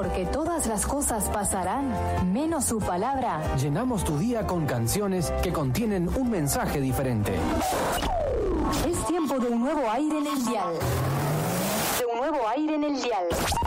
Porque todas las cosas pasarán, menos su palabra. Llenamos tu día con canciones que contienen un mensaje diferente. Es tiempo de un nuevo aire en el dial. De un nuevo aire en el dial.